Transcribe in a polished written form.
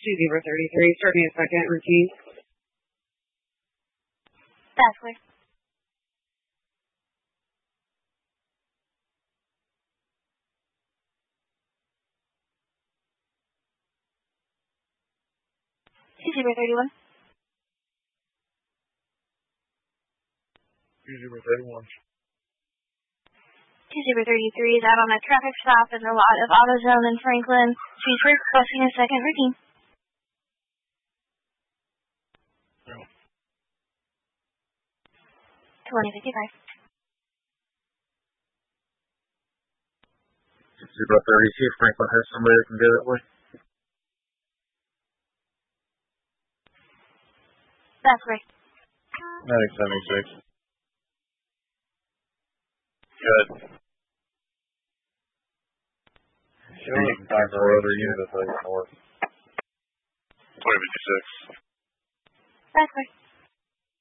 2033, starting a second routine. That's clear. Zebra 31. Zebra 31. Zebra 33 is out on a traffic stop in the lot of AutoZone in Franklin. She's requesting a second routine. No. 2055. Zebra 30, see if Franklin has somebody that can go that way. That's great. 96. Good. You can find four other units north. 2056. That's great.